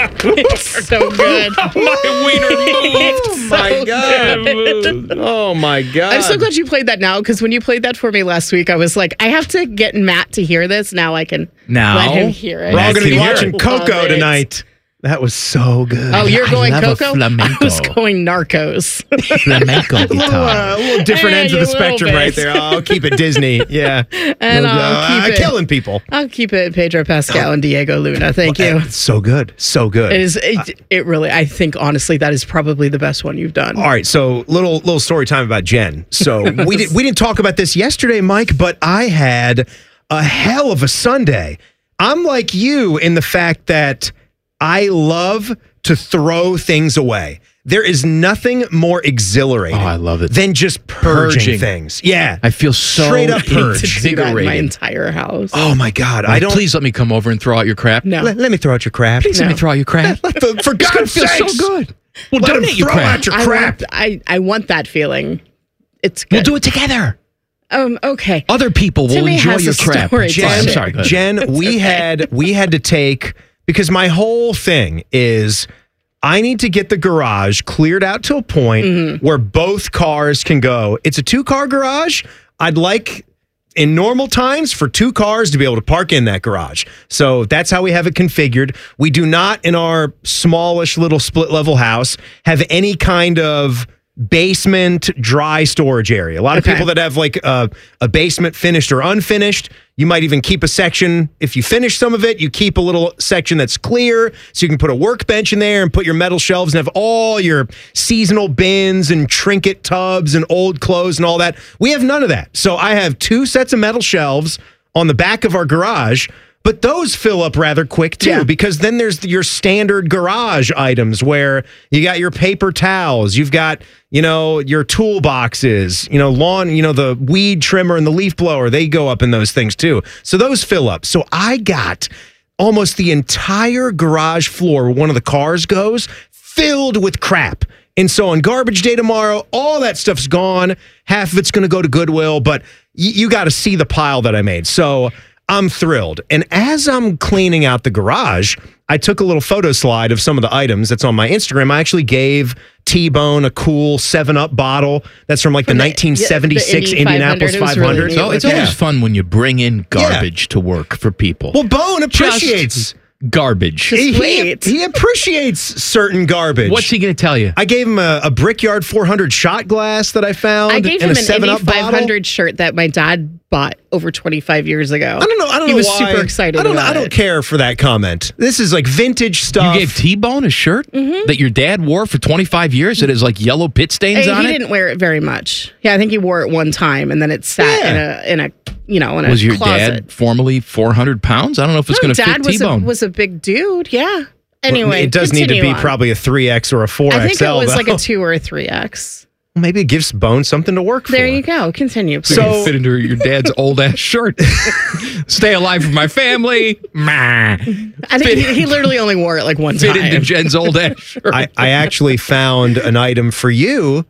It's so good. My wiener moved. It's so good. Oh my God. I'm so glad you played that now, because when you played that for me last week, I was like, I have to get Matt to hear this. Now I can let him hear it. We're all going to be Love watching Coco it. tonight. That was so good. Oh, you're going love a Coco? flamenco. I was going Narcos. Flamenco guitar. A little different Yeah, ends of the a little spectrum bit. right there. I'll keep it Disney. Yeah. And I'll keep it. Killing people. I'll keep it Pedro Pascal and Diego Luna. Thank you. It's so good. So good. It is. It really. I think honestly, that is probably the best one you've done. All right, so little story time about Jen. So we didn't talk about this yesterday, Mike, but I had a hell of a Sunday. I'm like you in the fact that I love to throw things away. There is nothing more exhilarating. Oh, I love it. Than just purging things. Yeah. I feel so Straight up purge. To do that in my invigorated. entire house. Oh my God. Like, please let me come over and throw out your crap. No. Let me throw out your crap. Please let me throw out your crap. For God's Feels so sakes. good. We'll Let him donate your throw crap. out your crap. I want that feeling. It's good. We'll do it together. Okay. Other people will Timmy enjoy has your a crap. story. I'm sorry. Go ahead. Jen, we had to take, because my whole thing is I need to get the garage cleared out to a point where both cars can go. It's a 2-car garage. I'd like in normal times for 2 cars to be able to park in that garage. So that's how we have it configured. We do not in our smallish little split level house have any kind of basement dry storage area. A lot of people that have like a basement finished or unfinished, you might even keep a section. If you finish some of it, you keep a little section that's clear so you can put a workbench in there and put your metal shelves and have all your seasonal bins and trinket tubs and old clothes and all that. We have none of that. So I have 2 sets of metal shelves on the back of our garage. But those fill up rather quick, too, because then there's your standard garage items where you got your paper towels, you've got, your toolboxes, lawn, the weed trimmer and the leaf blower, they go up in those things, too. So those fill up. So I got almost the entire garage floor where one of the cars goes filled with crap. And so on garbage day tomorrow, all that stuff's gone. Half of it's going to go to Goodwill, but you got to see the pile that I made. So I'm thrilled. And as I'm cleaning out the garage, I took a little photo slide of some of the items that's on my Instagram. I actually gave T-Bone a cool 7-Up bottle that's from like the 1976 the Indianapolis 500. So it's always fun when you bring in garbage to work for people. Well, Bone appreciates garbage. He appreciates certain garbage. What's he going to tell you? I gave him a Brickyard 400 shot glass that I found. I gave and him a an 7-Up Indy bottle. 500 shirt that my dad bought over 25 years ago. I don't know. He was why. super excited I don't about know. I don't care for that comment. This is like vintage stuff. You gave T-Bone a shirt that your dad wore for 25 years that has like yellow pit stains on He it? didn't wear it very much. Yeah, I think he wore it one time, and then it sat in a Was your closet. dad formerly 400 pounds? I don't know if it's going to fit Dad T-Bone. was a big dude. Yeah. Anyway, it does need to be continue on. probably a 3X or a 4XL. I think it was like though. a 2 or a 3X. Maybe it gives Bone something to work for. There you go. Continue, please. So fit into your dad's old ass shirt. Stay alive for my family. I think he literally only wore it like one Fit time. into Jen's old ass shirt. I actually found an item for you,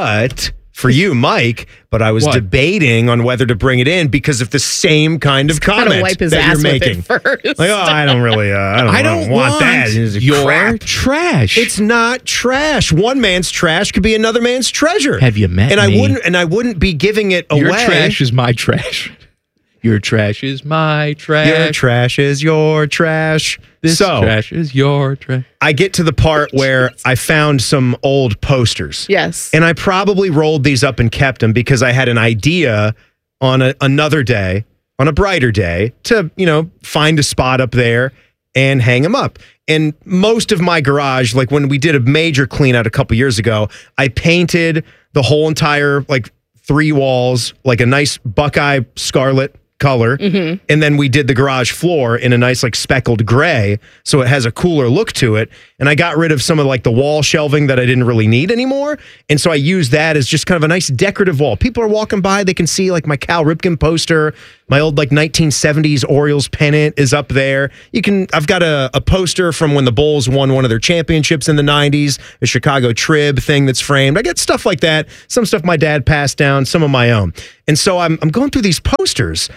Mike, but I was debating on whether to bring it in because of the same kind of comment Gotta wipe his that ass you're making. with it first. Like, I don't really, I don't want that. It's your crap. trash. It's not trash. One man's trash could be another man's treasure. Have you met and me? I wouldn't be giving it away. Your trash is my trash. Your trash is my trash. Your trash is your trash. This trash is your trash. I get to the part where I found some old posters. Yes. And I probably rolled these up and kept them because I had an idea on another day, on a brighter day, to, find a spot up there and hang them up. And most of my garage, like when we did a major clean out a couple years ago, I painted the whole entire, 3 walls, like a nice Buckeye scarlet color. And then we did the garage floor in a nice speckled gray. So it has a cooler look to it. And I got rid of some of the wall shelving that I didn't really need anymore. And so I used that as just kind of a nice decorative wall. People are walking by, they can see my Cal Ripken poster. My old 1970s Orioles pennant is up there. I've got a poster from when the Bulls won one of their championships in the 90s, a Chicago Trib thing that's framed. I got stuff like that. Some stuff my dad passed down, some of my own. And so I'm going through these posters.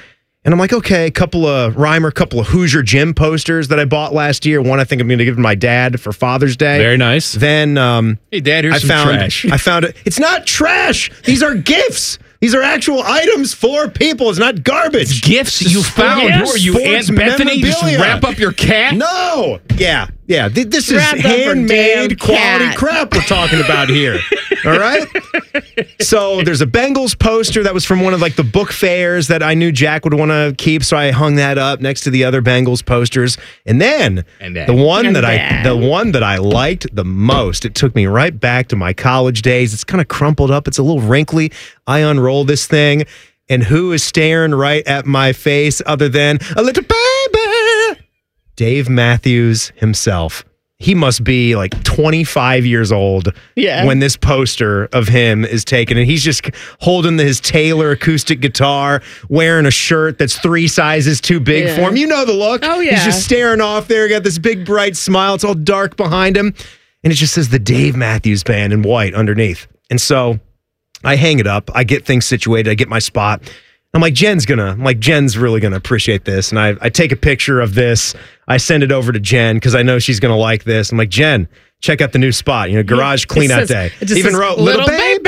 And I'm like, okay, a couple of Hoosier Gym posters that I bought last year. One I think I'm going to give to my dad for Father's Day. Very nice. Then, hey, Dad, here's some trash. I found it. It's not trash. These are gifts. These are actual items for people. It's not garbage. It's gifts you found. Who are you, Aunt Bethany? Just wrap up your cat? No. Yeah. This is handmade quality crap we're talking about here. All right? So there's a Bengals poster that was from one of like the book fairs that I knew Jack would want to keep, so I hung that up next to the other Bengals posters. And then the one that I liked the most, it took me right back to my college days. It's kind of crumpled up. It's a little wrinkly. I unroll this thing, and who is staring right at my face other than a little baby? Dave Matthews himself. He must be like 25 years old when this poster of him is taken. And he's just holding his Taylor acoustic guitar, wearing a shirt that's 3 sizes too big for him. You know the look. Oh, yeah. He's just staring off there, got this big, bright smile. It's all dark behind him. And it just says the Dave Matthews Band in white underneath. And so I hang it up. I get things situated. I get my spot. I'm like, Jen's really going to appreciate this. And I take a picture of this. I send it over to Jen because I know she's going to like this. I'm like, Jen, check out the new spot. Garage clean out day. Even wrote little baby.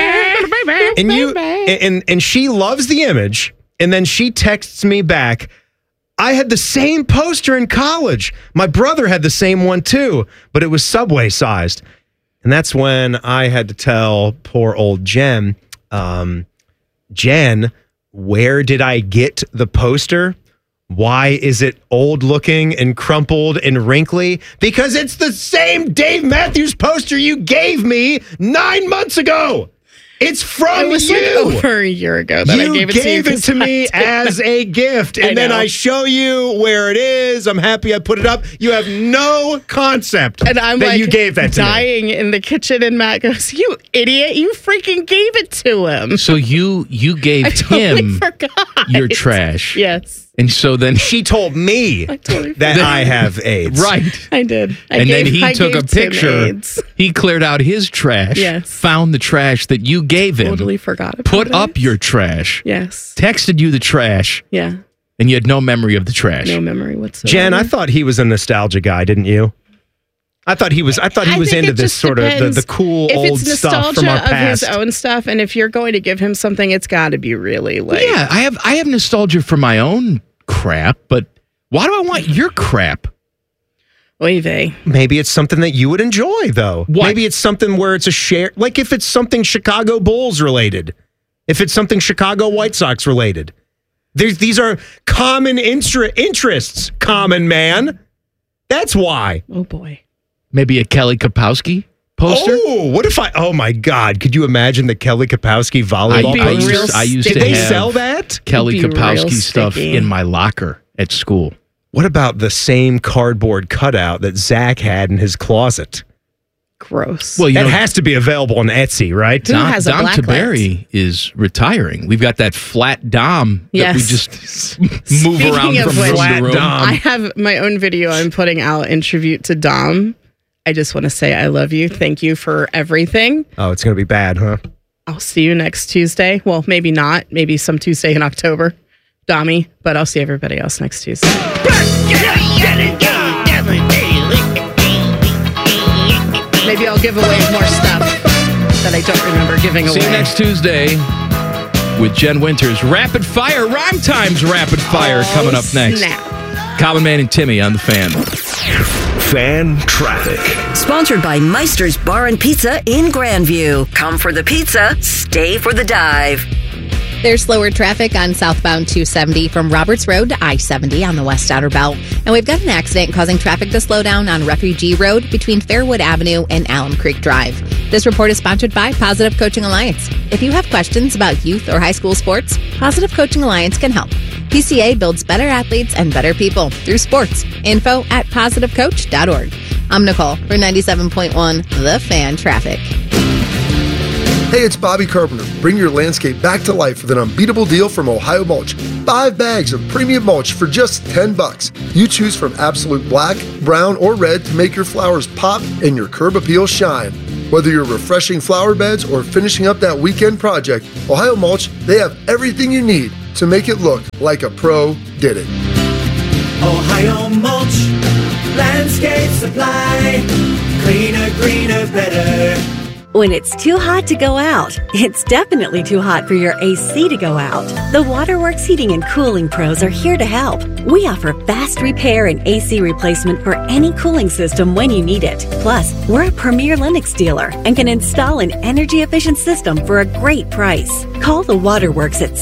And she loves the image. And then she texts me back, I had the same poster in college. My brother had the same one too, but it was Subway sized. And that's when I had to tell poor old Jen, Jen, where did I get the poster? Why is it old looking and crumpled and wrinkly? Because it's the same Dave Matthews poster you gave me 9 months ago. It's from it was you. Like over a year ago that I gave it to you. You gave it to me as a gift, and then I show you where it is. I'm happy I put it up. You have no concept and I'm that like you gave that to me. Dying in the kitchen, and Matt goes, "You idiot! You freaking gave it to him." So you gave him your trash. Yes. And so then she told me that I have AIDS. Right. I did. And then he took a picture. He cleared out his trash. Yes. Found the trash that you gave him. Totally forgot about Put it. up your trash. Yes. Texted you the trash. Yeah. And you had no memory of the trash. No memory whatsoever. Jen, I thought he was a nostalgia guy, didn't you? I thought he was into this sort of the cool old stuff from our past. If it's nostalgia of his own stuff, and if you're going to give him something, it's got to be really like... Yeah, I have nostalgia for my own crap, but why do I want your crap? Oy vey. Maybe it's something that you would enjoy, though. What? Maybe it's something where it's a share... Like if it's something Chicago Bulls related. If it's something Chicago White Sox related. These are common interests, common man. That's why. Oh, boy. Maybe a Kelly Kapowski poster? Oh, what if oh my God, could you imagine the Kelly Kapowski volleyball poster? I used Did to they have sell that? Kelly Kapowski stuff in my locker at school. What about the same cardboard cutout that Zach had in his closet? Gross. Well, that has to be available on Etsy, right? Who has a Dom black Taberi is retiring. We've got that flat Dom that we just move around from room to room. I have my own video I'm putting out in tribute to Dom. I just want to say I love you. Thank you for everything. Oh, it's going to be bad, huh? I'll see you next Tuesday. Well, maybe not. Maybe some Tuesday in October. Dommy. But I'll see everybody else next Tuesday. Maybe I'll give away more stuff that I don't remember giving away. See you next Tuesday with Jen Winters. Rapid Fire, Rhyme Time's Rapid Fire coming up next. Snap. Common Man and Timmy on the Fan. Fan Traffic. Sponsored by Meister's Bar and Pizza in Grandview. Come for the pizza, stay for the dive. There's slower traffic on southbound 270 from Roberts Road to I-70 on the West Outer Belt. And we've got an accident causing traffic to slow down on Refugee Road between Fairwood Avenue and Alum Creek Drive. This report is sponsored by Positive Coaching Alliance. If you have questions about youth or high school sports, Positive Coaching Alliance can help. PCA builds better athletes and better people through sports. Info at positivecoach.org. I'm Nicole for 97.1 The Fan Traffic. Hey, it's Bobby Carpenter. Bring your landscape back to life with an unbeatable deal from Ohio Mulch. 5 bags of premium mulch for just $10. You choose from absolute black, brown, or red to make your flowers pop and your curb appeal shine. Whether you're refreshing flower beds or finishing up that weekend project, Ohio Mulch, they have everything you need. to make it look like a pro did it. Ohio Mulch, landscape supply, cleaner, greener, better. When it's too hot to go out, it's definitely too hot for your AC to go out. The Waterworks Heating and Cooling Pros are here to help. We offer fast repair and AC replacement for any cooling system when you need it. Plus, we're a premier Lennox dealer and can install an energy-efficient system for a great price. Call the Waterworks at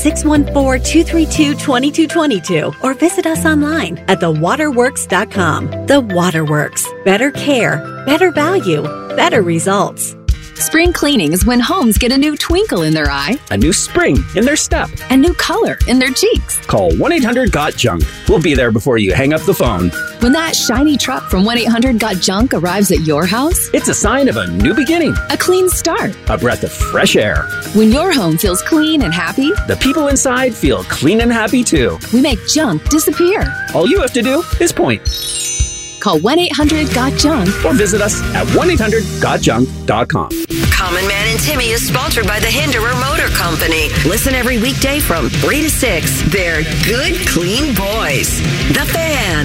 614-232-2222 or visit us online at thewaterworks.com. The Waterworks. Better care, better value, better results. Spring cleaning is when homes get a new twinkle in their eye, a new spring in their step, a new color in their cheeks. Call 1-800-GOT-JUNK. We'll be there before you hang up the phone. When that shiny truck from 1-800-GOT-JUNK arrives at your house, it's a sign of a new beginning, a clean start, a breath of fresh air. When your home feels clean and happy, the people inside feel clean and happy too. We make junk disappear. All you have to do is point. Call 1-800-GOT-JUNK or visit us at 1-800-GOT-JUNK.com. Common Man and Timmy is sponsored by the Hinderer Motor Company. Listen every weekday from 3 to 6. They're good, clean boys. The Fan.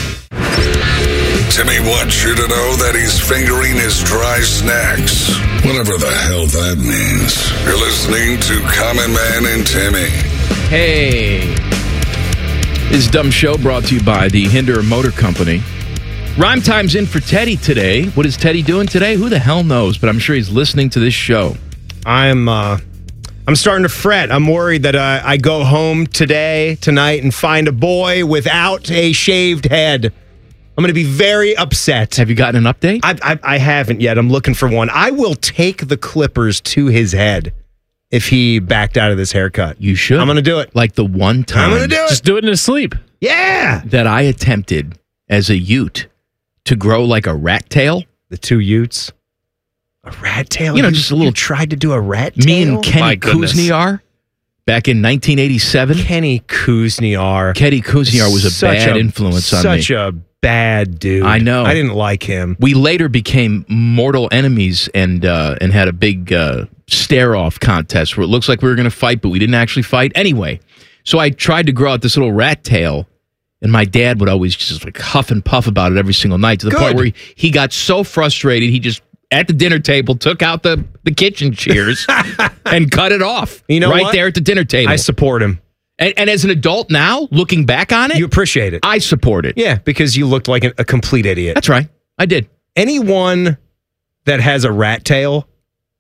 Timmy wants you to know that he's fingering his dry snacks. Whatever the hell that means. You're listening to Common Man and Timmy. Hey. This dumb show brought to you by the Hinderer Motor Company. Rhyme Time's in for Teddy today. What is Teddy doing today? Who the hell knows? But I'm sure he's listening to this show. I'm starting to fret. I'm worried that I go home tonight, and find a boy without a shaved head. I'm going to be very upset. Have you gotten an update? I haven't yet. I'm looking for one. I will take the clippers to his head if he backed out of this haircut. You should. I'm going to do it. Like the one time. I'm going to do it. Just do it in his sleep. Yeah. That I attempted as a Ute to grow like a rat tail. The two Utes. A rat tail? You know, just a little. You tried to do a rat tail? Me and Kenny Kuzniar back in 1987. Kenny Kuzniar. Kenny Kuzniar was a bad influence on me. Such a bad dude. I know. I didn't like him. We later became mortal enemies and had a big stare-off contest where it looks like we were going to fight, but we didn't actually fight. Anyway, so I tried to grow out this little rat tail. And my dad would always just like huff and puff about it every single night to the point where he got so frustrated, he just, at the dinner table, took out the kitchen shears and cut it off. You know right there at the dinner table. I support him. And as an adult now, looking back on it. You appreciate it. I support it. Yeah, because you looked like a complete idiot. That's right. I did. Anyone that has a rat tail.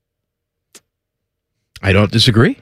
I don't disagree.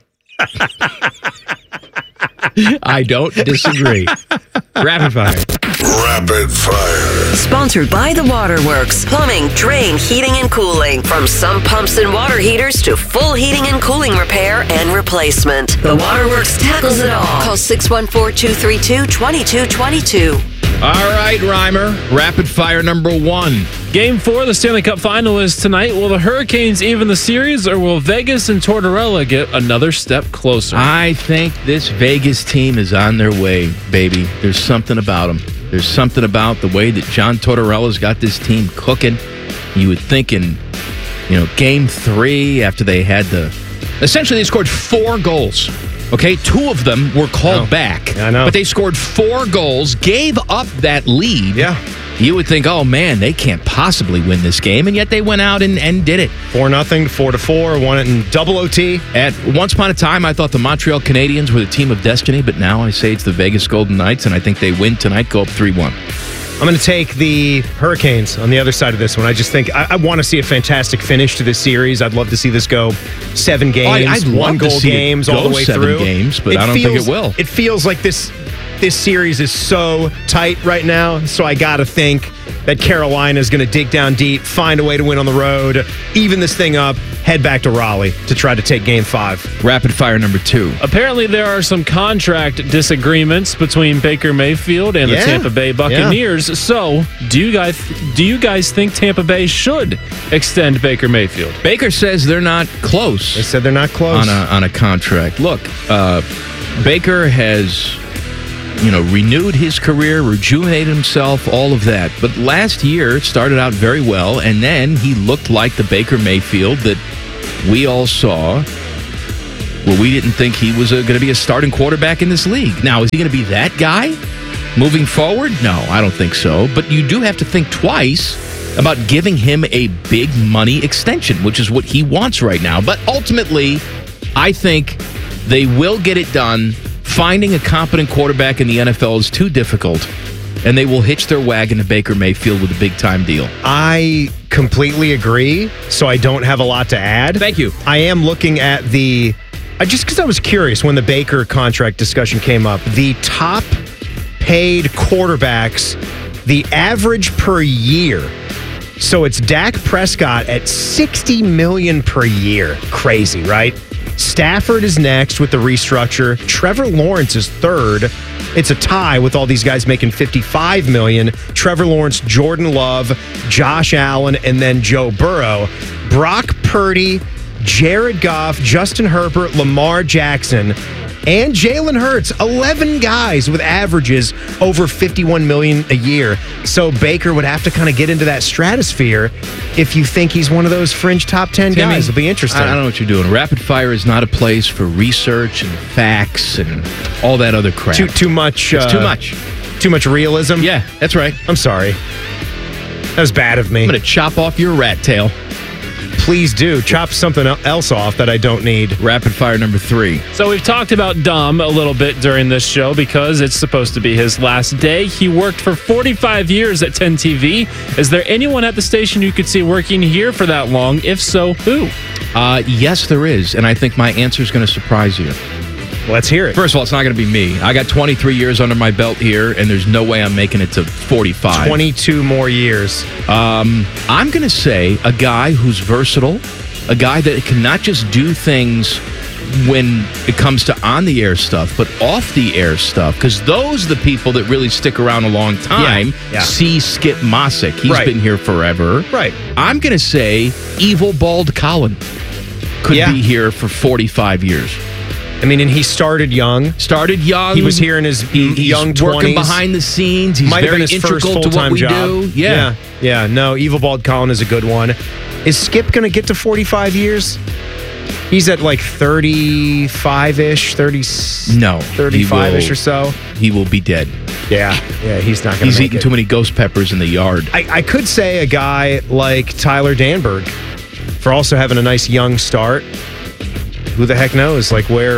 I don't disagree. Rapid fire. Rapid fire. Sponsored by the Waterworks. Plumbing, drain, heating, and cooling. From sump pumps and water heaters to full heating and cooling repair and replacement. The Waterworks tackles it all. Call 614-232-2222. All right, Rhymer. Rapid fire number 1. Game 4 of the Stanley Cup Final is tonight. Will the Hurricanes even the series, or will Vegas and Tortorella get another step closer? I think this Vegas team is on their way, baby. There's something about them. There's something about the way that John Tortorella's got this team cooking. You would think in, Game 3, after they had essentially they scored 4 goals. Okay, 2 of them were called back. I know. But they scored 4 goals, gave up that lead. Yeah. You would think, oh, man, they can't possibly win this game, and yet they went out and did it. 4-0, 4-4, won it in double OT. At once upon a time, I thought the Montreal Canadiens were the team of destiny, but now I say it's the Vegas Golden Knights, and I think they win tonight, go up 3-1. I'm going to take the Hurricanes on the other side of this one. I just think I want to see a fantastic finish to this series. I'd love to see this go 7 games, I'd love 1-goal to see games it go all the way 7 through. games, but I don't think it will. It feels like this series is so tight right now, so I got to think that Carolina is going to dig down deep, find a way to win on the road, even this thing up, head back to Raleigh to try to take Game 5. Rapid fire number 2. Apparently, there are some contract disagreements between Baker Mayfield and the Tampa Bay Buccaneers. Yeah. So, do you guys think Tampa Bay should extend Baker Mayfield? Baker says they're not close. They said they're not close on a contract. Look, Baker has renewed his career, rejuvenated himself, all of that. But last year started out very well, and then he looked like the Baker Mayfield that we all saw where we didn't think he was going to be a starting quarterback in this league. Now, is he going to be that guy moving forward? No, I don't think so. But you do have to think twice about giving him a big money extension, which is what he wants right now. But ultimately, I think they will get it done. Finding a competent quarterback in the NFL is too difficult, and they will hitch their wagon to Baker Mayfield with a big-time deal. I completely agree, so I don't have a lot to add. Thank you. I am looking at just because I was curious when the Baker contract discussion came up, the top paid quarterbacks, the average per year. So it's Dak Prescott at $60 million per year. Crazy, right? Stafford is next with the restructure. Trevor Lawrence is third. It's a tie with all these guys making $55 million. Trevor Lawrence, Jordan Love, Josh Allen, and then Joe Burrow. Brock Purdy, Jared Goff, Justin Herbert, Lamar Jackson, and Jalen Hurts. 11 guys with averages over $51 million a year. So Baker would have to kind of get into that stratosphere if you think he's one of those fringe top 10 guys. It'll be interesting. I don't know what you're doing. Rapid fire is not a place for research and facts and all that other crap. Too much. It's too much. Too much realism? Yeah, that's right. I'm sorry. That was bad of me. I'm going to chop off your rat tail. Please do. Chop something else off that I don't need. Rapid fire number 3. So we've talked about Dom a little bit during this show because it's supposed to be his last day. He worked for 45 years at 10 TV. Is there anyone at the station you could see working here for that long? If so, who? Yes, there is. And I think my answer is going to surprise you. Let's hear it. First of all, it's not going to be me. I got 23 years under my belt here, and there's no way I'm making it to 45. 22 more years. I'm going to say a guy who's versatile, a guy that can not just do things when it comes to on-the-air stuff, but off-the-air stuff, because those are the people that really stick around a long time. Yeah. See Skip Mosick. He's been here forever. Right. I'm going to say Evil Bald Colin could be here for 45 years. I mean, and he started young. He was here in his young 20s. Working behind the scenes. He's very integral to what we do. Yeah. No, Evil Bald Colin is a good one. Is Skip going to get to 45 years? He's at like 35-ish, 35-ish or so. He will be dead. Yeah, he's not going to He's eating too many ghost peppers in the yard. I could say a guy like Tyler Danberg for also having a nice young start. Who the heck knows,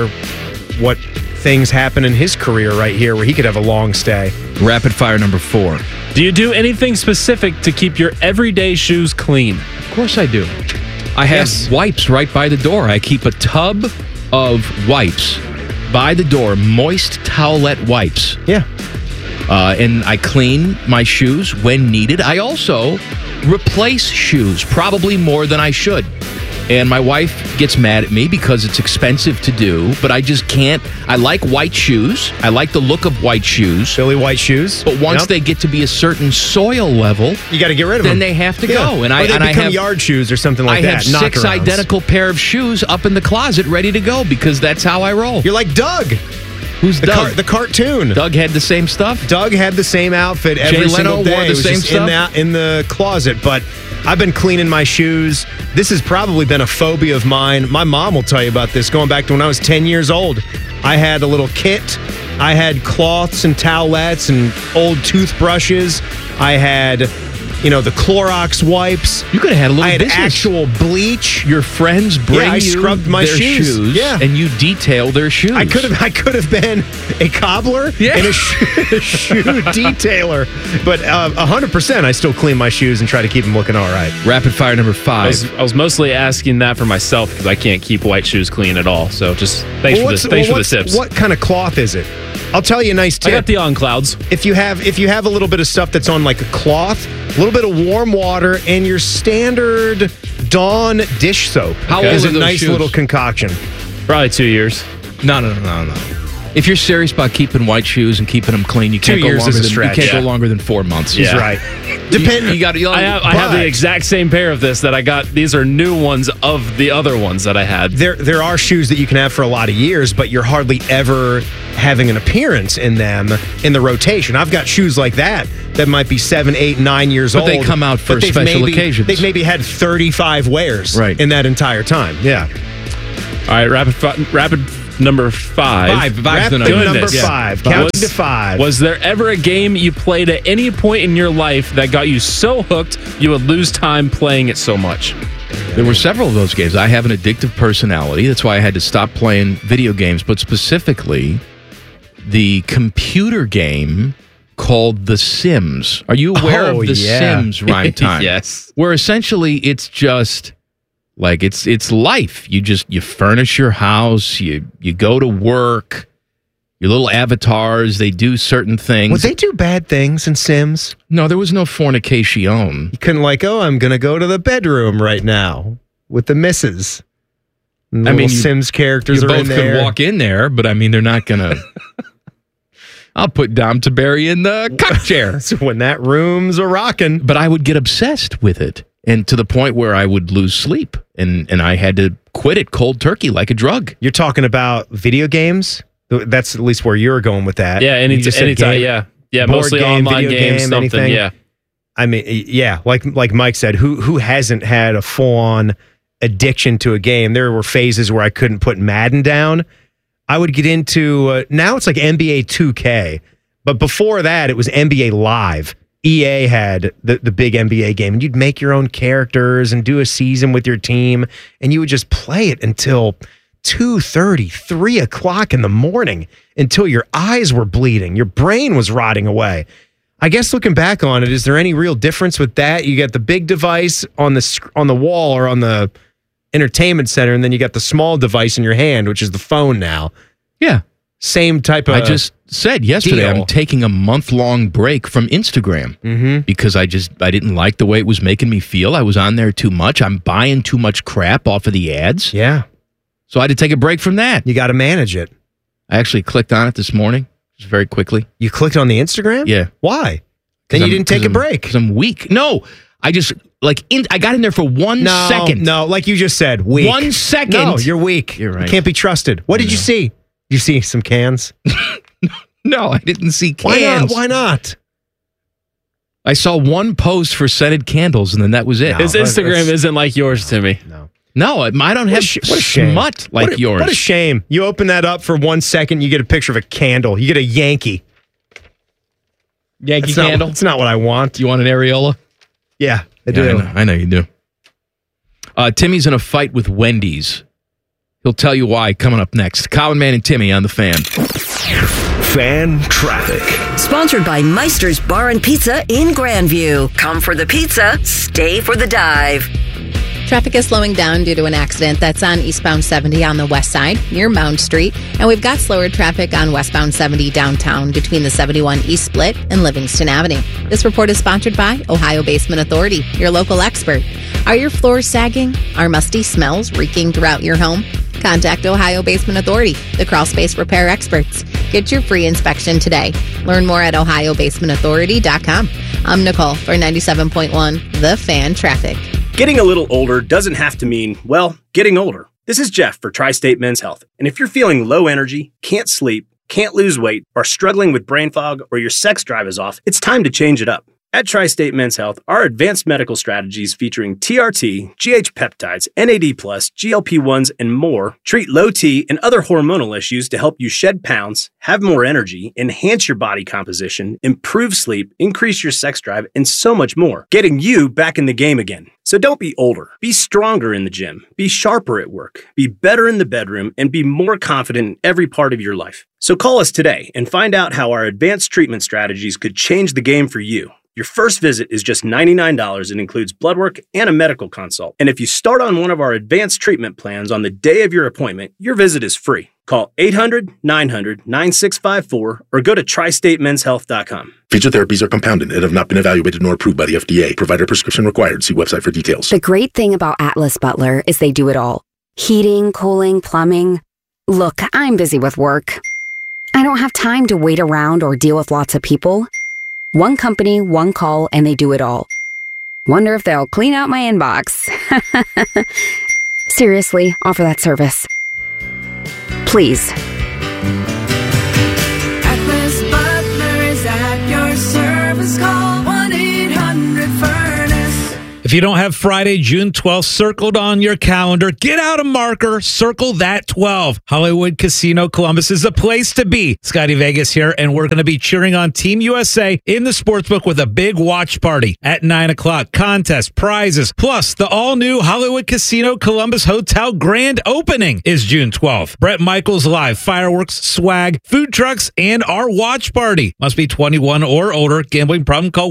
what things happen in his career right here where he could have a long stay. Rapid fire number 4. Do you do anything specific to keep your everyday shoes clean? Of course I do. I have wipes right by the door. I keep a tub of wipes by the door, moist towelette wipes. Yeah. And I clean my shoes when needed. I also replace shoes, probably more than I should. And my wife gets mad at me because it's expensive to do, but I just can't. I like white shoes. I like the look of white shoes. Silly white shoes. But once they get to be a certain soil level, you got to get rid of them. Then they have to go. And I become yard shoes or something like that. I have 6 identical pair of shoes up in the closet ready to go because that's how I roll. You're like Doug. Who's Doug? The cartoon. Doug had the same stuff? Doug had the same outfit every single day. Wore the same stuff? In the closet, but I've been cleaning my shoes. This has probably been a phobia of mine. My mom will tell you about this going back to when I was 10 years old. I had a little kit. I had cloths and towelettes and old toothbrushes. I had, the Clorox wipes. You could have had a little I had business. Actual bleach. Your friends bring I scrubbed my their shoes, and you detail their shoes. I could have been a cobbler and a shoe detailer, but 100% I still clean my shoes and try to keep them looking all right. Rapid fire number 5. I was mostly asking that for myself because I can't keep white shoes clean at all. So just thanks for the tips. What kind of cloth is it? I'll tell you a nice tip. I got the On Clouds. If you have a little bit of stuff that's on like a cloth, a little bit of warm water, and your standard Dawn dish soap. How old is are a those nice shoes? little concoction. Probably 2 years. No. If you're serious about keeping white shoes and keeping them clean, you can't 2 years is a stretch. You can't go longer than 4 months. He's right. I have the exact same pair of this that I got. These are new ones of the other ones that I had. There are shoes that you can have for a lot of years, but you're hardly ever having an appearance in them in the rotation. I've got shoes like that might be 7, 8, 9 years old. But they come out for special occasions. They've maybe had 35 wears in that entire time. Yeah. All right, rapid number 5. Five's the Rapid number. number 5. Counting to 5. Was there ever a game you played at any point in your life that got you so hooked you would lose time playing it so much? There were several of those games. I have an addictive personality. That's why I had to stop playing video games, but specifically the computer game called The Sims. Are you aware of The Sims, Rhyme Time? Yes. Where essentially it's just like it's life. You furnish your house, you go to work, your little avatars, they do certain things. Would they do bad things in Sims? No, there was no fornication. You couldn't I'm going to go to the bedroom right now with the missus. Sims characters are in there. You both could walk in there, but they're not going to. I'll put Dom Tiberi in the cup chair. So when that room's a rockin'. But I would get obsessed with it, and to the point where I would lose sleep, and I had to quit it cold turkey like a drug. You're talking about video games? That's at least where you're going with that. Yeah, anytime, yeah. Yeah, mostly game, online games, something, anything. yeah. Like Mike said, who hasn't had a full-on addiction to a game? There were phases where I couldn't put Madden down. I would get into, now it's like NBA 2K, but before that, it was NBA Live. EA had the big NBA game, and you'd make your own characters and do a season with your team, and you would just play it until 2:30, 3 o'clock in the morning, until your eyes were bleeding. Your brain was rotting away. I guess looking back on it, is there any real difference with that? You got the big device on the wall or on the entertainment center, and then you got the small device in your hand, which is the phone now. Yeah. Same type of I just said yesterday deal. I'm taking a month-long break from Instagram because I didn't like the way it was making me feel. I was on there too much. I'm buying too much crap off of the ads. Yeah. So I had to take a break from that. You got to manage it. I actually clicked on it this morning, just very quickly. You clicked on the Instagram? Yeah. Why? Then you didn't take a break. Because I'm weak. No, I just I got in there for 1 second. No, like you just said, weak. 1 second. No, you're weak. You're right. You can't be trusted. What did you see? Did you see some cans? No, I didn't see cans. Why not? I saw one post for scented candles, and then that was it. His Instagram isn't like yours, Timmy. No, I don't have smut like yours. What a shame. You open that up for 1 second, you get a picture of a candle. You get a Yankee. Yankee candle? It's not what I want. You want an areola? Yeah, I do. I know you do. Timmy's in a fight with Wendy's. He'll tell you why coming up next. Common Man and Timmy on The Fan. Fan traffic. Sponsored by Meister's Bar and Pizza in Grandview. Come for the pizza, stay for the dive. Traffic is slowing down due to an accident that's on eastbound 70 on the west side near Mound Street. And we've got slower traffic on westbound 70 downtown between the 71 East Split and Livingston Avenue. This report is sponsored by Ohio Basement Authority, your local expert. Are your floors sagging? Are musty smells reeking throughout your home? Contact Ohio Basement Authority, the crawl space repair experts. Get your free inspection today. Learn more at ohiobasementauthority.com. I'm Nicole for 97.1 The Fan Traffic. Getting a little older doesn't have to mean, getting older. This is Jeff for Tri-State Men's Health. And if you're feeling low energy, can't sleep, can't lose weight, are struggling with brain fog, or your sex drive is off, it's time to change it up. At Tri-State Men's Health, our advanced medical strategies featuring TRT, GH peptides, NAD+, GLP-1s, and more treat low T and other hormonal issues to help you shed pounds, have more energy, enhance your body composition, improve sleep, increase your sex drive, and so much more, getting you back in the game again. So don't be older. Be stronger in the gym. Be sharper at work. Be better in the bedroom, and be more confident in every part of your life. So call us today and find out how our advanced treatment strategies could change the game for you. Your first visit is just $99 and includes blood work and a medical consult. And if you start on one of our advanced treatment plans on the day of your appointment, your visit is free. Call 800-900-9654 or go to tristatemenshealth.com. Feature therapies are compounded and have not been evaluated nor approved by the FDA. Provider prescription required. See website for details. The great thing about Atlas Butler is they do it all. Heating, cooling, plumbing. Look, I'm busy with work. I don't have time to wait around or deal with lots of people. One company, one call, and they do it all. Wonder if they'll clean out my inbox. Seriously, offer that service. Please. Atlas Butler is at your service. Call 1-800-FURNACE. If you don't have Friday, June 12th circled on your calendar, get out a marker, circle that 12. Hollywood Casino Columbus is the place to be. Scotty Vegas here, and we're going to be cheering on Team USA in the sportsbook with a big watch party at 9 o'clock. Contest, prizes, plus the all-new Hollywood Casino Columbus Hotel grand opening is June 12th. Bret Michaels Live, fireworks, swag, food trucks, and our watch party. Must be 21 or older. Gambling problem? Call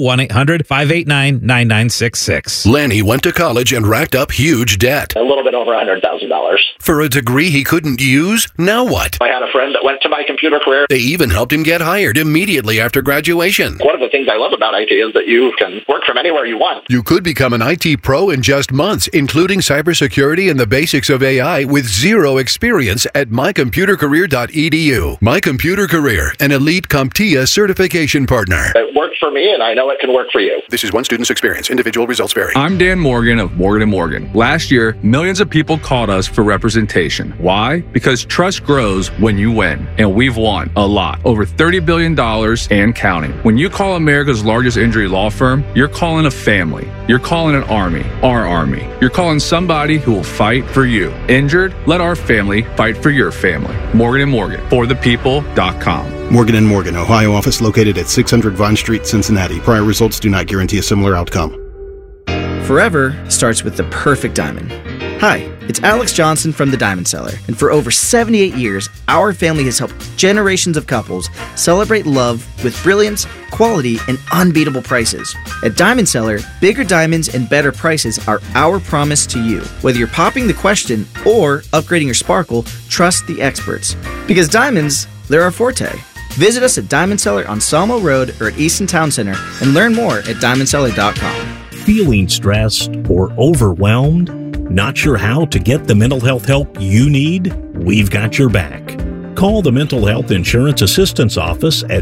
1-800-589-9966. Lanny went to college and racked up huge debt. A little bit over $100,000. For a degree he couldn't use, now what? I had a friend that went to My Computer Career. They even helped him get hired immediately after graduation. One of the things I love about IT is that you can work from anywhere you want. You could become an IT pro in just months, including cybersecurity and the basics of AI with zero experience at mycomputercareer.edu. My Computer Career, an elite CompTIA certification partner. It worked for me, and I know it can work for you. This is one student's experience. Individual results vary. I'm Dan Morgan of Morgan & Morgan. Last year, millions of people called us for representation. Why? Because trust grows when you win, and we've won a lot. Over $30 billion and counting. When you call America's largest injury law firm, you're calling a family. You're calling an army, our army. You're calling somebody who will fight for you. Injured? Let our family fight for your family. Morgan & Morgan, forthepeople.com. Morgan & Morgan, Ohio office located at 600 Vine Street, Cincinnati. Prior results do not guarantee a similar outcome. Forever starts with the perfect diamond. Hi, it's Alex Johnson from The Diamond Seller, and for over 78 years, our family has helped generations of couples celebrate love with brilliance, quality, and unbeatable prices. At Diamond Seller, bigger diamonds and better prices are our promise to you. Whether you're popping the question or upgrading your sparkle, trust the experts. Because diamonds, they're our forte. Visit us at Diamond Seller on Salmo Road or at Easton Town Center and learn more at diamondseller.com. Feeling stressed or overwhelmed? Not sure how to get the mental health help you need? We've got your back. Call the Mental Health Insurance Assistance Office at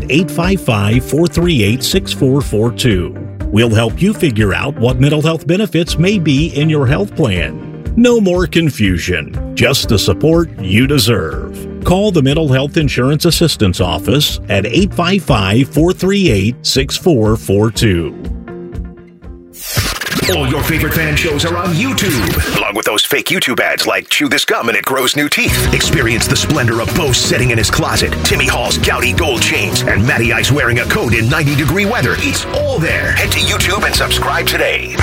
855-438-6442. We'll help you figure out what mental health benefits may be in your health plan. No more confusion, just the support you deserve. Call the Mental Health Insurance Assistance Office at 855-438-6442. All your favorite fan shows are on YouTube, along with those fake YouTube ads like Chew This Gum and It Grows New Teeth. Experience the splendor of Bo sitting in his closet, Timmy Hall's gouty gold chains, and Matty Ice wearing a coat in 90-degree weather. It's all there. Head to YouTube and subscribe today.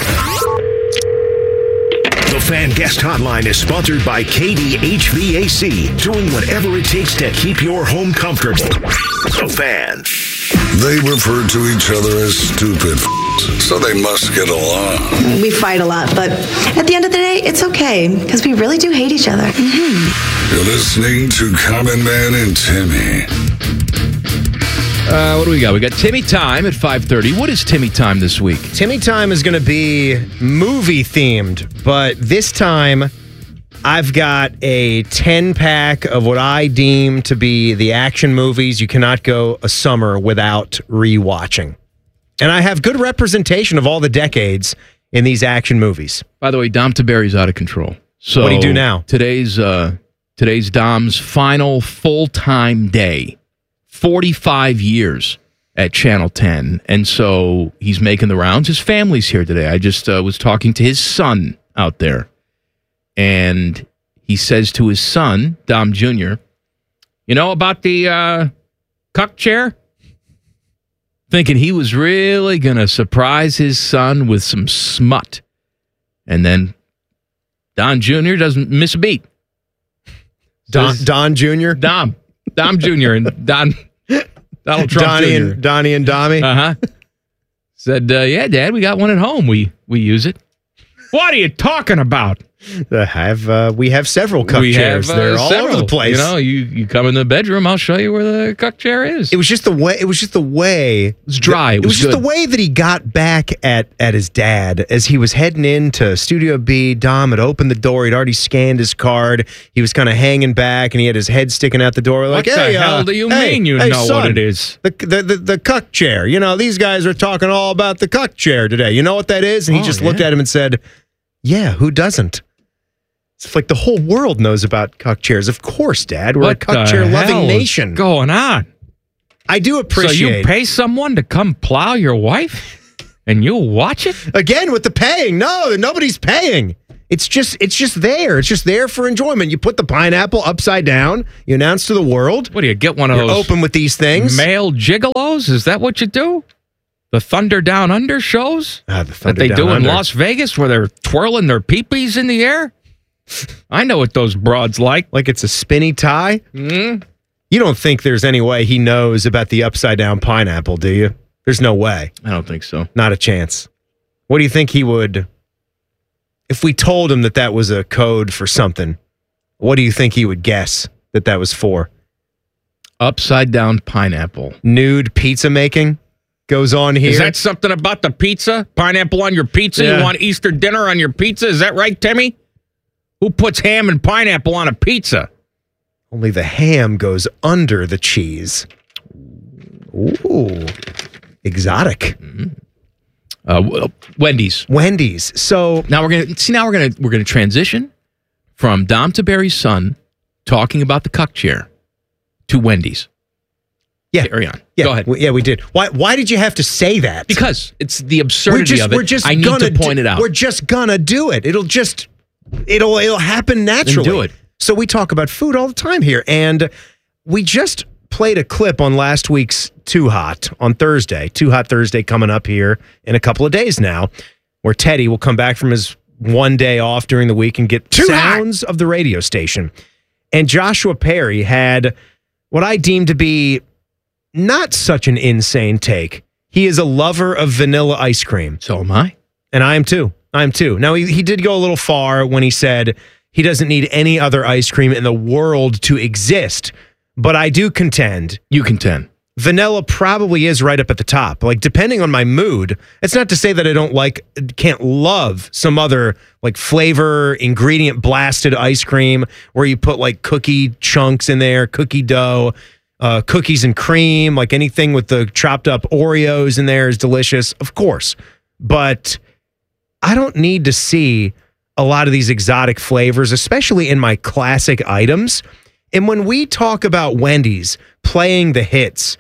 The Fan Guest Hotline is sponsored by KDHVAC, doing whatever it takes to keep your home comfortable. The Fan. They refer to each other as stupid so they must get along. We fight a lot, but at the end of the day, it's okay, because we really do hate each other. Mm-hmm. You're listening to Common Man and Timmy. What do we got? We got Timmy Time at 5:30. What is Timmy Time this week? Timmy Time is going to be movie themed, but this time I've got a 10-pack of what I deem to be the action movies you cannot go a summer without rewatching. And I have good representation of all the decades in these action movies. By the way, Dom Tiberi's out of control. So what do you do now? Today's Dom's final full-time day. 45 years at Channel 10. And so he's making the rounds. His family's here today. I just was talking to his son out there. And he says to his son, Dom Jr., you know about the cuck chair? Thinking he was really going to surprise his son with some smut. And then Don Jr. doesn't miss a beat. Don Jr.? Dom Jr. and Donald Trump Jr. Donnie and Dommy? Uh-huh. Said, yeah, Dad, we got one at home. We use it. What are you talking about? We have several cuck chairs. They're all over the place. You know, you come in the bedroom, I'll show you where the cuck chair is. It was just the way. It was dry. It was just the way that he got back at his dad as he was heading into Studio B. Dom had opened the door. He'd already scanned his card. He was kind of hanging back, and he had his head sticking out the door. Like, what the hell do you mean you know son, what it is? The cuck chair. You know, these guys are talking all about the cuck chair today. You know what that is? And he just looked at him and said, "Yeah, who doesn't?" It's like the whole world knows about cuck chairs. Of course, Dad. We're a cuck chair loving nation. What's going on? I do appreciate. So you pay someone to come plow your wife? And you'll watch it? Again, with the paying. No, nobody's paying. It's just there. It's just there for enjoyment. You put the pineapple upside down. You announce to the world. What do you get one of You're those? open with these things. Male gigolos? Is that what you do? The Thunder Down Under shows the that Thunder they Down do in Under. Las Vegas where they're twirling their peepees in the air? I know what those broads like. Like it's a spinny tie? Mm. You don't think there's any way he knows about the upside down pineapple, do you? There's no way. I don't think so. Not a chance. What do you think he would, if we told him that was a code for something, what do you think he would guess that was for? Upside down pineapple. Nude pizza making goes on here. Is that something about the pizza? Pineapple on your pizza? Yeah. You want Easter dinner on your pizza? Is that right, Timmy? Who puts ham and pineapple on a pizza? Only the ham goes under the cheese. Ooh. Exotic. Wendy's. Wendy's. So now we're gonna transition from Dom Tiberi's son talking about the cuck chair to Wendy's. Yeah. Carry on. Yeah, Go ahead. We did. Why did you have to say that? Because it's the absurdity of it. I need to point it out. We're just gonna do it. It'll happen naturally. Then do it. So we talk about food all the time here, and we just played a clip on last week's Too Hot on Thursday. Too Hot Thursday coming up here in a couple of days now, where Teddy will come back from his one day off during the week and get sounds of the radio station. And Joshua Perry had what I deem to be not such an insane take. He is a lover of vanilla ice cream. So am I. And I am too. Now, he did go a little far when he said he doesn't need any other ice cream in the world to exist. But I do contend. You contend. Vanilla probably is right up at the top. Like, depending on my mood, it's not to say that I can't love some other like flavor, ingredient blasted ice cream where you put like cookie chunks in there, cookie dough, cookies and cream, like anything with the chopped up Oreos in there is delicious, of course. But I don't need to see a lot of these exotic flavors, especially in my classic items. And when we talk about Wendy's playing the hits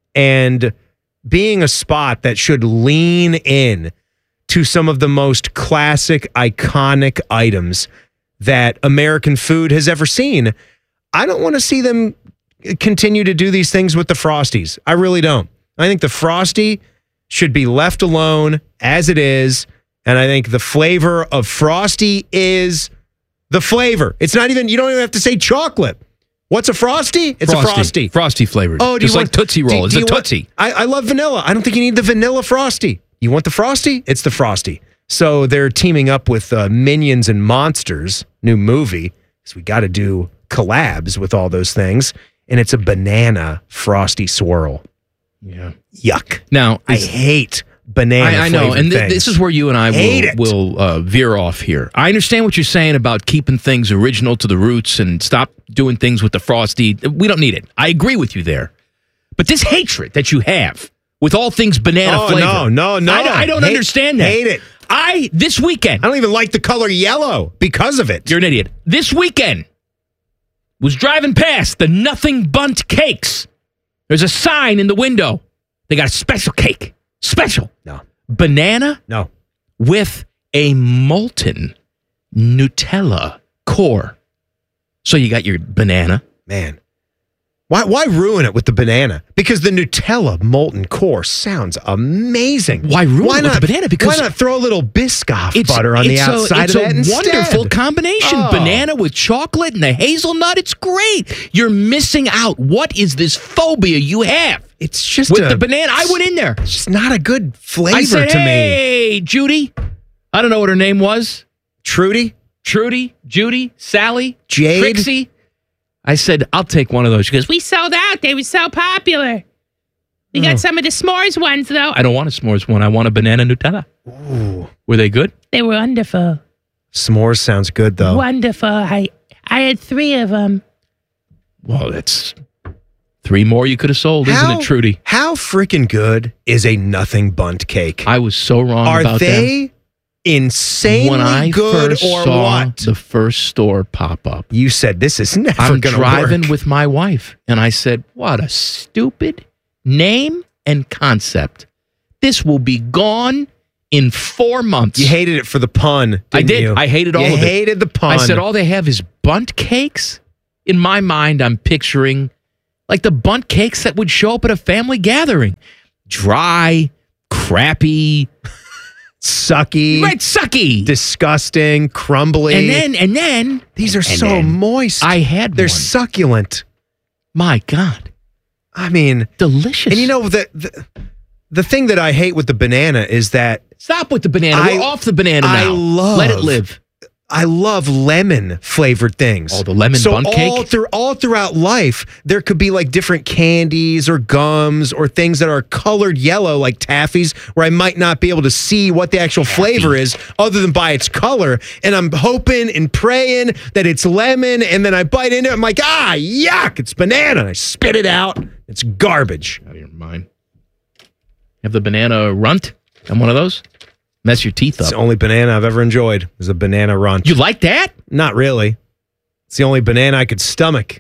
and being a spot that should lean in to some of the most classic, iconic items that American food has ever seen, I don't want to see them continue to do these things with the Frosties. I really don't. I think the Frosty should be left alone as it is. And I think the flavor of Frosty is the flavor. It's not even, you don't even have to say chocolate. What's a Frosty? It's a Frosty. Frosty flavored. Oh, just like Tootsie Roll. It's a Tootsie. I love vanilla. I don't think you need the vanilla Frosty. You want the Frosty? It's the Frosty. So they're teaming up with Minions and Monsters, new movie. So we got to do collabs with all those things. And it's a banana Frosty swirl. Yeah. Yuck. Now, I hate banana I know, and things. this is where you and I will veer off here. I understand what you're saying about keeping things original to the roots and stop doing things with the Frosty. We don't need it. I agree with you there. But this hatred that you have with all things banana flavor. No. I don't understand that. Hate it. This weekend. I don't even like the color yellow because of it. You're an idiot. This weekend was driving past the Nothing Bundt Cakes. There's a sign in the window. They got a special cake. Special. No. Banana? No. With a molten Nutella core. So you got your banana. Man. Why ruin it with the banana? Because the Nutella molten core sounds amazing. Why ruin it with the banana? Because why not throw a little Biscoff butter on the outside of that instead? It's a wonderful instead? combination. Oh. Banana with chocolate and the hazelnut. It's great. You're missing out. What is this phobia you have? It's just with the banana. I went in there. It's not a good flavor I said, to me. Hey, Judy. I don't know what her name was. Trudy, Judy, Sally, Jade, Trixie. I said, I'll take one of those. She goes, we sold out. They were so popular. We got some of the s'mores ones, though. I don't want a s'mores one. I want a banana Nutella. Ooh. Were they good? They were wonderful. S'mores sounds good, though. Wonderful. I had 3 of them. Well, that's 3 more you could have sold, isn't it, Trudy? How freaking good is a Nothing Bundt cake? I was so wrong about them. Are they insanely when I good first or saw what? the first store pop up, you said this is never I'm going to driving work. with my wife, and I said, what a stupid name and concept. This will be gone in 4 months. You hated it for the pun. I did. You? I hated all of it. You hated the pun. I said all they have is bunt cakes. In my mind, I'm picturing like the bunt cakes that would show up at a family gathering. Dry, crappy, sucky. Right, sucky. Disgusting, crumbly. And then these are so moist. I had They're one. succulent. My God. I mean, delicious. And you know, the thing that I hate with the banana is that... Stop with the banana. We're off the banana now. Let it live. I love lemon-flavored things. Oh, the lemon bun cake? All throughout life, there could be like different candies or gums or things that are colored yellow, like taffies, where I might not be able to see what the actual flavor is other than by its color. And I'm hoping and praying that it's lemon, and then I bite into it. I'm like, yuck, it's banana. And I spit it out. It's garbage. Out of your mind. You have the banana runt on one of those? Mess your teeth up. It's the only banana I've ever enjoyed is a banana runch. You like that? Not really. It's the only banana I could stomach.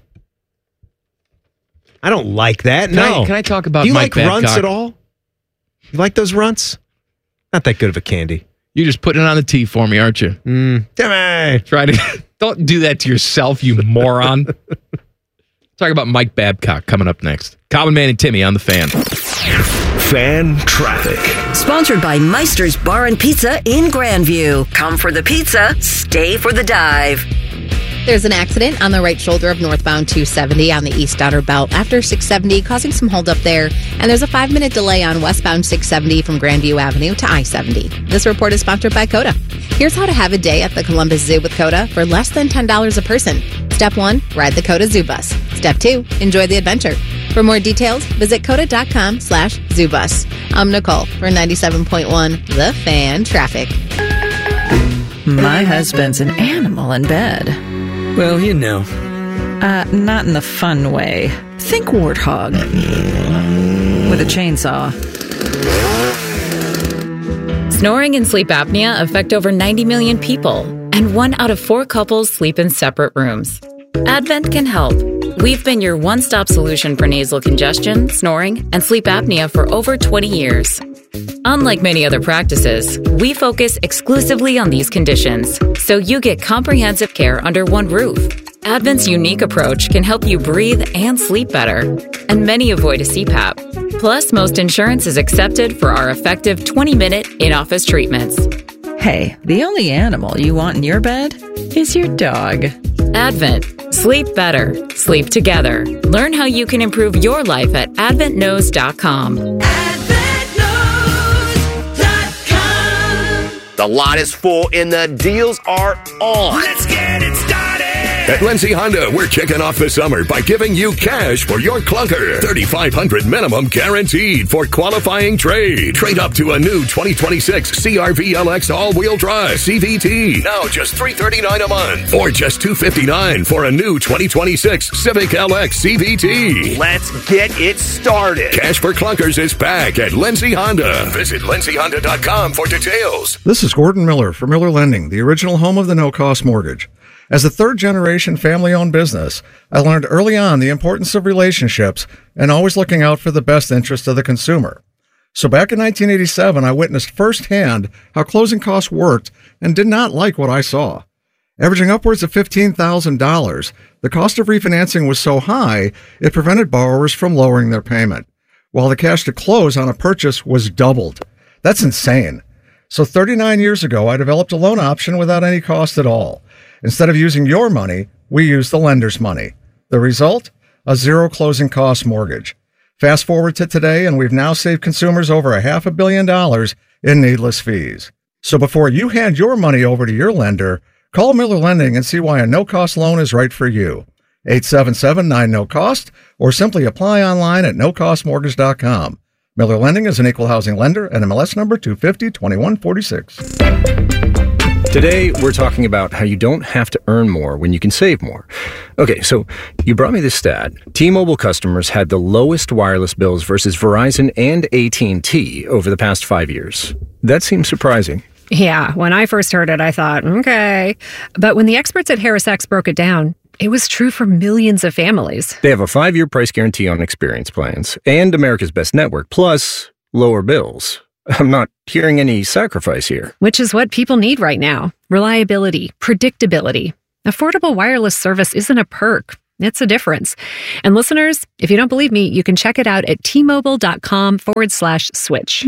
I don't like that. Can I talk about Do you Mike like runts Babcock? at all? You like those runts? Not that good of a candy. You're just putting it on the tea for me, aren't you? Damn it. Try to don't do that to yourself, you moron. Talk about Mike Babcock coming up next. Common Man and Timmy on the Fan. Fan traffic. Sponsored by Meister's Bar and Pizza in Grandview. Come for the pizza, stay for the dive. There's an accident on the right shoulder of northbound 270 on the east outer belt after 670, causing some holdup there. And there's a 5-minute delay on westbound 670 from Grandview Avenue to I-70. This report is sponsored by Coda. Here's how to have a day at the Columbus Zoo with Coda for less than $10 a person. Step 1, ride the Coda Zoo Bus. Step 2, enjoy the adventure. For more details, visit coda.com/zoobus. I'm Nicole for 97.1 The Fan Traffic. My husband's an animal in bed. Well, you know. Not in the fun way. Think warthog. With a chainsaw. Snoring and sleep apnea affect over 90 million people, and 1 out of 4 couples sleep in separate rooms. Advent can help. We've been your one-stop solution for nasal congestion, snoring, and sleep apnea for over 20 years. Unlike many other practices, we focus exclusively on these conditions, so you get comprehensive care under one roof. Advent's unique approach can help you breathe and sleep better, and many avoid a CPAP. Plus, most insurance is accepted for our effective 20-minute in-office treatments. Hey, the only animal you want in your bed is your dog. Advent. Sleep better. Sleep together. Learn how you can improve your life at adventknows.com. The lot is full and the deals are on. Let's get it started. At Lindsay Honda, we're kicking off the summer by giving you cash for your clunker. $3,500 minimum guaranteed for qualifying trade. Trade up to a new 2026 CR-V LX all-wheel drive CVT. Now just $339 a month. Or just $259 for a new 2026 Civic LX CVT. Let's get it started. Cash for clunkers is back at Lindsay Honda. Visit lindsayhonda.com for details. This is Gordon Miller for Miller Lending, the original home of the no-cost mortgage. As a third-generation family-owned business, I learned early on the importance of relationships and always looking out for the best interest of the consumer. So back in 1987, I witnessed firsthand how closing costs worked and did not like what I saw. Averaging upwards of $15,000, the cost of refinancing was so high, it prevented borrowers from lowering their payment, while the cash to close on a purchase was doubled. That's insane. So 39 years ago, I developed a loan option without any cost at all. Instead of using your money, we use the lender's money. The result? A zero closing cost mortgage. Fast forward to today, and we've now saved consumers over $500 million in needless fees. So before you hand your money over to your lender, call Miller Lending and see why a no-cost loan is right for you. 877-9-NO-COST, or simply apply online at nocostmortgage.com. Miller Lending is an equal housing lender and MLS number 250-2146. Today, we're talking about how you don't have to earn more when you can save more. Okay, so you brought me this stat. T-Mobile customers had the lowest wireless bills versus Verizon and AT&T over the past 5 years. That seems surprising. Yeah, when I first heard it, I thought, okay. But when the experts at HarrisX broke it down, it was true for millions of families. They have a 5-year price guarantee on experience plans and America's Best Network, plus lower bills. I'm not hearing any sacrifice here. Which is what people need right now. Reliability, predictability. Affordable wireless service isn't a perk. It's a difference. And listeners, if you don't believe me, you can check it out at T-Mobile.com/switch.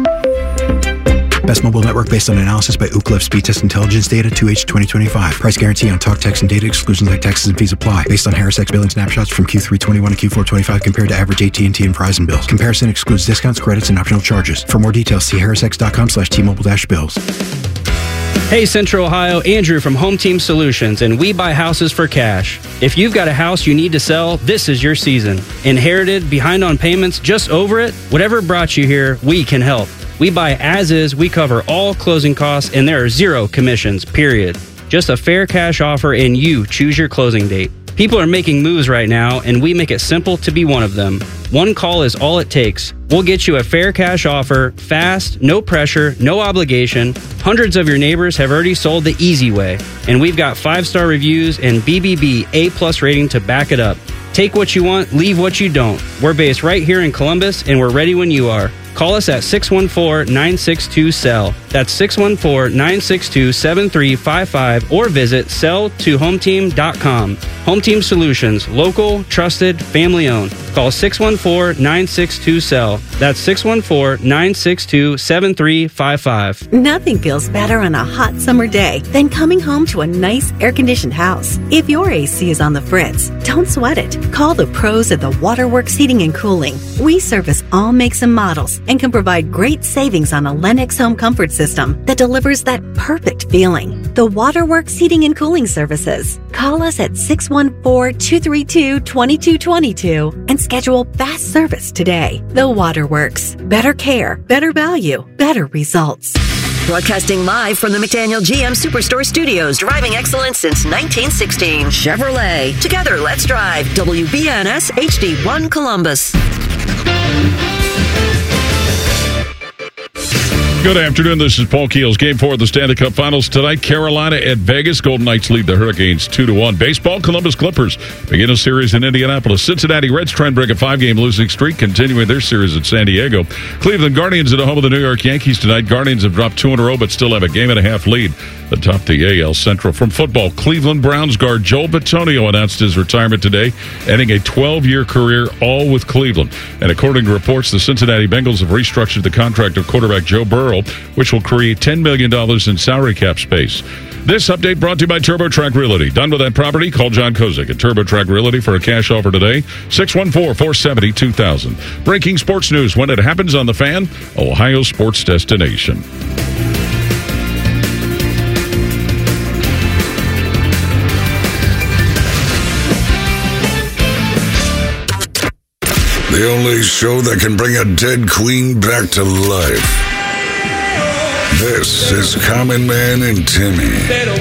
Best mobile network based on analysis by Ookla Speed Test Intelligence Data 2H 2025. Price guarantee on talk, text, and data exclusions like taxes and fees apply. Based on HarrisX billing snapshots from Q3 21 to Q4 25 compared to average AT&T and Verizon bills. Comparison excludes discounts, credits, and optional charges. For more details, see harrisx.com/T-Mobile-bills. Hey Central Ohio, Andrew from Home Team Solutions, and we buy houses for cash. If you've got a house you need to sell, this is your season. Inherited, behind on payments, just over it? Whatever brought you here, we can help. We buy as is, we cover all closing costs, and there are 0 commissions, period. Just a fair cash offer and you choose your closing date. People are making moves right now, and we make it simple to be one of them. One call is all it takes. We'll get you a fair cash offer, fast, no pressure, no obligation. Hundreds of your neighbors have already sold the easy way, and we've got 5-star reviews and BBB A+ rating to back it up. Take what you want, leave what you don't. We're based right here in Columbus, and we're ready when you are. Call us at 614-962-SELL. That's 614-962-7355 or visit selltohometeam.com. Home Team Solutions, local, trusted, family owned. Call 614-962-SELL. That's 614-962-7355. Nothing feels better on a hot summer day than coming home to a nice air-conditioned house. If your AC is on the fritz, don't sweat it. Call the pros at the Waterworks Heating and Cooling. We service all makes and models and can provide great savings on a Lennox home comfort system that delivers that perfect feeling. The Waterworks Heating and Cooling Services. Call us at 614-232-2222 and schedule fast service today. The Waterworks. Better care, better value, better results. Broadcasting live from the McDaniel GM Superstore Studios, driving excellence since 1916. Chevrolet. Together, let's drive. WBNS HD1 Columbus. Good afternoon. This is Paul Keels. Game 4 of the Stanley Cup Finals tonight. Carolina at Vegas. Golden Knights lead the Hurricanes 2-1. Baseball, Columbus Clippers begin a series in Indianapolis. Cincinnati Reds try and break a 5-game losing streak, continuing their series at San Diego. Cleveland Guardians at the home of the New York Yankees tonight. Guardians have dropped 2 in a row, but still have a 1.5 game lead atop the AL Central. From football, Cleveland Browns guard Joel Bitonio announced his retirement today, ending a 12-year career all with Cleveland. And according to reports, the Cincinnati Bengals have restructured the contract of quarterback Joe Burrow, which will create $10 million in salary cap space. This update brought to you by TurboTrack Realty. Done with that property? Call John Kozik at TurboTrack Realty for a cash offer today. 614-470-2000. Breaking sports news when it happens on The Fan, Ohio sports destination. The only show that can bring a dead queen back to life. This is Common Man and Timmy.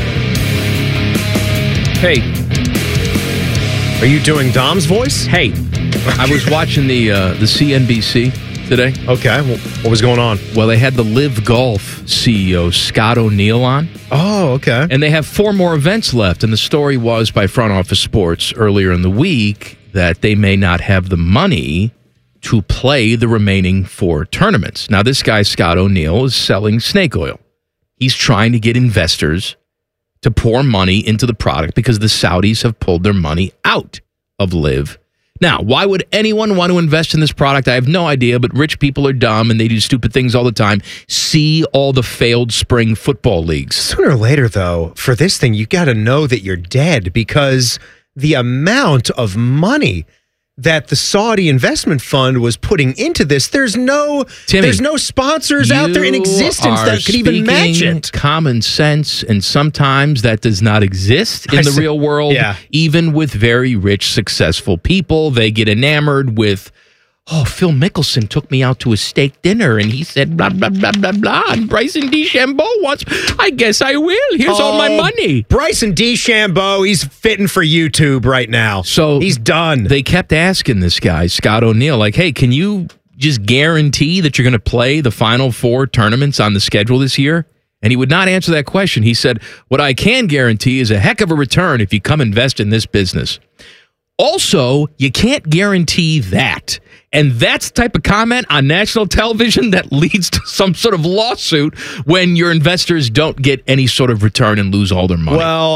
Hey. Are you doing Dom's voice? Hey. I was watching the CNBC today. Okay. Well, what was going on? Well, they had the Live Golf CEO, Scott O'Neill, on. Oh, okay. And they have 4 more events left. And the story was by Front Office Sports earlier in the week that they may not have the money to play the remaining 4 tournaments. Now, this guy, Scott O'Neill, is selling snake oil. He's trying to get investors to pour money into the product because the Saudis have pulled their money out of Live. Now, why would anyone want to invest in this product? I have no idea, but rich people are dumb and they do stupid things all the time. See all the failed spring football leagues. Sooner or later, though, for this thing, you got to know that you're dead because the amount of money that the Saudi investment fund was putting into this, there's no sponsors out there in existence that could even match it. Common sense, and sometimes that does not exist in the real world. Yeah. Even with very rich, successful people, they get enamored with, oh, Phil Mickelson took me out to a steak dinner and he said blah, blah, blah, blah, blah. And Bryson DeChambeau wants, I guess I will. Here's all my money. Bryson DeChambeau, he's fitting for YouTube right now. So he's done. They kept asking this guy, Scott O'Neill, like, hey, can you just guarantee that you're going to play the final 4 tournaments on the schedule this year? And he would not answer that question. He said, what I can guarantee is a heck of a return if you come invest in this business. Also, you can't guarantee that. And that's the type of comment on national television that leads to some sort of lawsuit when your investors don't get any sort of return and lose all their money. Well,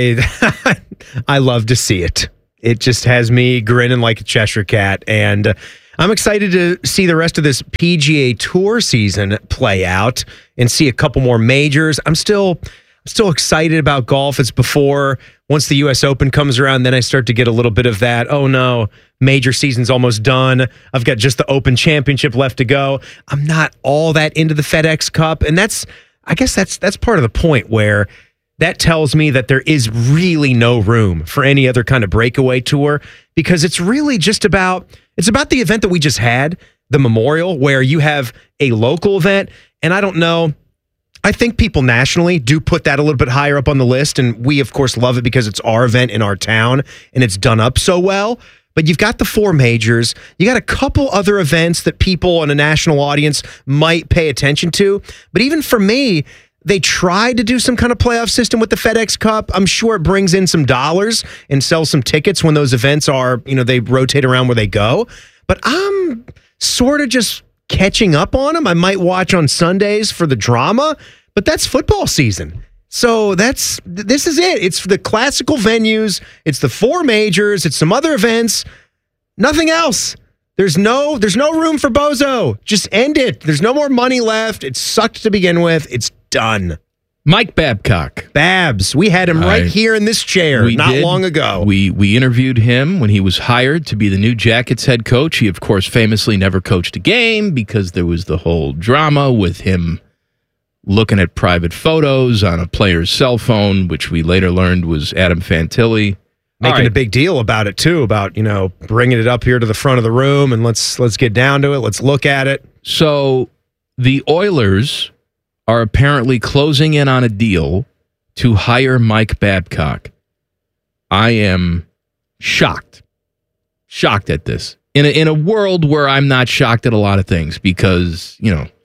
I love to see it. It just has me grinning like a Cheshire cat. And I'm excited to see the rest of this PGA Tour season play out and see a couple more majors. I'm still excited about golf. It's before, once the U.S. Open comes around, then I start to get a little bit of that, oh no, major season's almost done. I've got just the Open Championship left to go. I'm not all that into the FedEx Cup. And I guess that's part of the point where that tells me that there is really no room for any other kind of breakaway tour, because it's really just about the event that we just had, the Memorial, where you have a local event. And I don't know, I think people nationally do put that a little bit higher up on the list. And we, of course, love it because it's our event in our town and it's done up so well. But you've got the 4 majors. You got a couple other events that people in a national audience might pay attention to. But even for me, they tried to do some kind of playoff system with the FedEx Cup. I'm sure it brings in some dollars and sells some tickets when those events are, they rotate around where they go. But I'm sort of just catching up on them. I might watch on Sundays for the drama, but that's football season. So this is it. It's the classical venues. It's the 4 majors. It's some other events. Nothing else. There's no room for Bozo. Just end it. There's no more money left. It sucked to begin with. It's done. Mike Babcock. Babs. We had him right here in this chair long ago. We interviewed him when he was hired to be the new Jackets head coach. He, of course, famously never coached a game because there was the whole drama with him looking at private photos on a player's cell phone, which we later learned was Adam Fantilli. Making a big deal about it, too, about, bringing it up here to the front of the room and let's get down to it. Let's look at it. So the Oilers are apparently closing in on a deal to hire Mike Babcock. I am shocked at this. In a world where I'm not shocked at a lot of things because,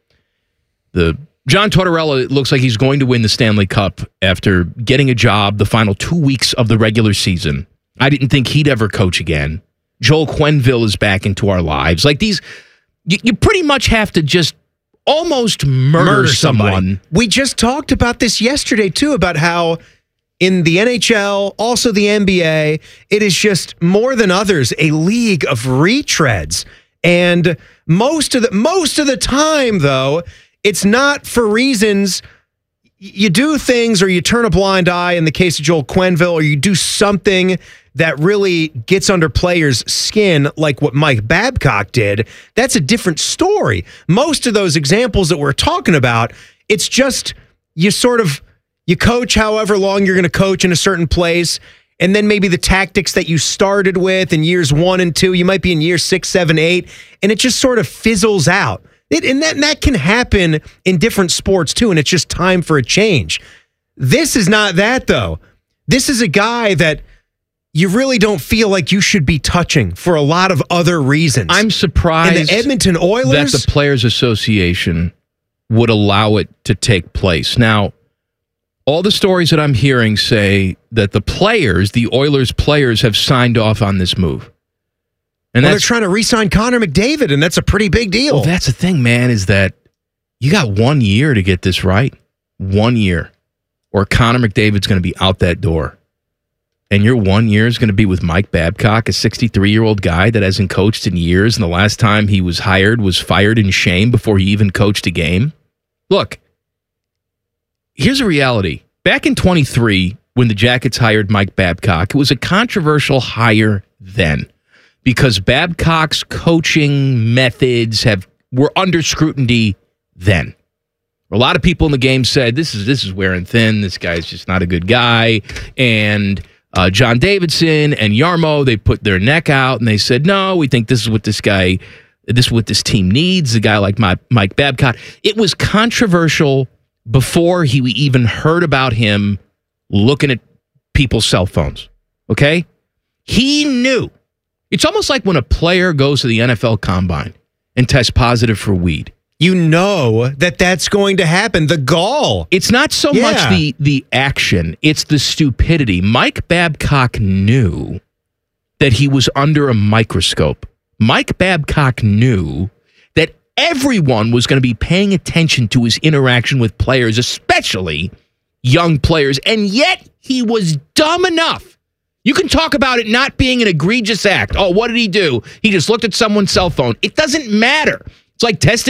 the John Tortorella, it looks like he's going to win the Stanley Cup after getting a job the final 2 weeks of the regular season. I didn't think he'd ever coach again. Joel Quenneville is back into our lives. Like these, you pretty much have to just almost murder someone. We just talked about this yesterday, too, about how in the NHL, also the NBA, it is just more than others a league of retreads. And most of the time, though, it's not for reasons you do things or you turn a blind eye in the case of Joel Quenneville, or you do something that really gets under players' skin like what Mike Babcock did. That's a different story. Most of those examples that we're talking about, it's just you coach however long you're going to coach in a certain place, and then maybe the tactics that you started with in years 1 and 2, you might be in year 6, 7, 8, and it just sort of fizzles out. And that can happen in different sports, too, and it's just time for a change. This is not that, though. This is a guy that you really don't feel like you should be touching for a lot of other reasons. I'm surprised and the Edmonton Oilers, that the Players Association would allow it to take place. Now, all the stories that I'm hearing say that the Oilers players have signed off on this move. And they're trying to re-sign Connor McDavid, and that's a pretty big deal. Well, that's the thing, man, is that you got 1 year to get this right. 1 year. Or Connor McDavid's going to be out that door. And your 1 year is going to be with Mike Babcock, a 63-year-old guy that hasn't coached in years, and the last time he was hired was fired in shame before he even coached a game. Look, here's a reality. Back in 23, when the Jackets hired Mike Babcock, it was a controversial hire then, because Babcock's coaching methods were under scrutiny then. A lot of people in the game said, this is wearing thin. This guy's just not a good guy. And John Davidson and Yarmo, they put their neck out and they said, no, we think this is what this team needs, a guy like Mike Babcock. It was controversial before we even heard about him looking at people's cell phones. Okay? He knew. It's almost like when a player goes to the NFL Combine and tests positive for weed. You know that that's going to happen. The gall. It's not so much the action. It's the stupidity. Mike Babcock knew that he was under a microscope. Mike Babcock knew that everyone was going to be paying attention to his interaction with players, especially young players, and yet he was dumb enough. You can talk about it not being an egregious act. Oh, what did he do? He just looked at someone's cell phone. It doesn't matter. It's like testing